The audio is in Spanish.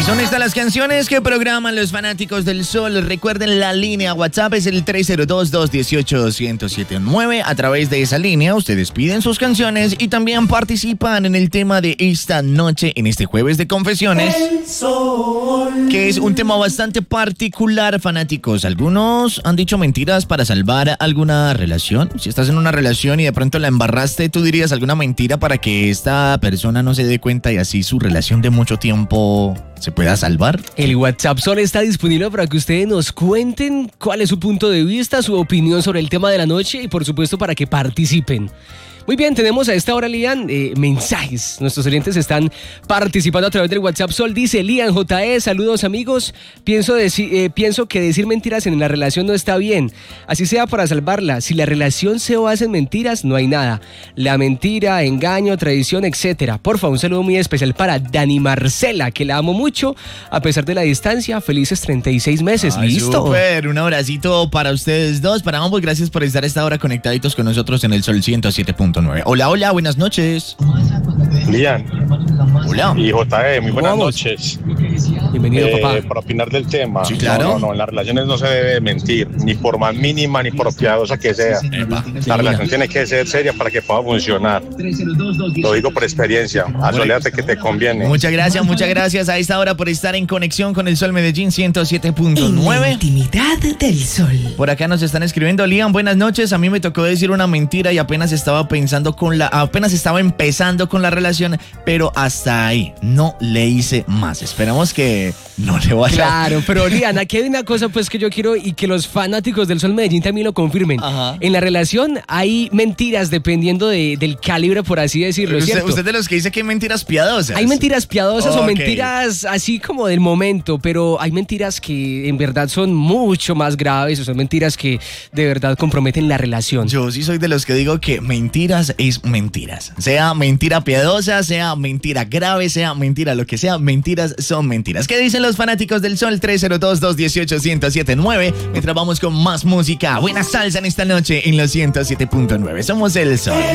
son estas las canciones que programan los fanáticos del sol. Recuerden, la línea WhatsApp es el 302-218-1079. A través de esa línea ustedes piden sus canciones y también participan en el tema de esta noche, en este jueves de confesiones, que es un tema bastante particular, fanáticos. Algunos han dicho mentiras para salvar alguna relación. Si estás en una relación y de pronto la embarraste, ¿tú dirías alguna mentira para que esta persona no se dé cuenta y así su relación de mucho tiempo se pueda salvar? El WhatsApp Sol está disponible para que ustedes nos cuenten cuál es su punto de vista, su opinión sobre el tema de la noche y por supuesto para que participen. Muy bien, tenemos a esta hora, Lian, mensajes. Nuestros oyentes están participando a través del WhatsApp Sol. Dice Lian JE, saludos amigos. Pienso que decir mentiras en la relación no está bien. Así sea para salvarla. Si la relación se basa en mentiras, no hay nada. La mentira, engaño, traición, etcétera. Porfa, un saludo muy especial para Dani Marcela, que la amo mucho. A pesar de la distancia, felices 36 meses. Ay, ¿listo? Súper, un abracito para ustedes dos, para ambos. Gracias por estar a esta hora conectaditos con nosotros en el Sol 107.9. Hola, hola, buenas noches. Lian. Hola. Y JE, muy buenas Vamos. noches. Bienvenido, papá. Para opinar del tema. Sí, claro. No, en las relaciones no se debe mentir, ni por más mínima ni por piadosa que sea. La relación tiene que ser seria para que pueda funcionar. Lo digo por experiencia. Asoléate que te conviene. Muchas gracias a esta hora por estar en conexión con el Sol Medellín En la 107.9. intimidad del sol. Por acá nos están escribiendo, Lian, buenas noches. A mí me tocó decir una mentira y apenas estaba empezando con la relación, pero hasta ahí no le hice más. Esperamos que no le vaya. Claro, pero Lian, aquí hay una cosa pues que yo quiero y que los fanáticos del Sol Medellín también lo confirmen. Ajá. En la relación hay mentiras dependiendo del calibre, por así decirlo, ¿cierto? Usted de los que dice que hay mentiras piadosas. Hay mentiras piadosas o Ok. mentiras así como del momento, pero hay mentiras que en verdad son mucho más graves o son mentiras que de verdad comprometen la relación. Yo sí soy de los que digo que mentiras es mentiras. Sea mentira piadosa, sea mentira grave, sea mentira lo que sea, mentiras son mentiras. ¿Qué dicen los fanáticos del Sol? 302-218-1079. Mientras vamos con más música, buena salsa en esta noche en los 107.9. Somos el Sol.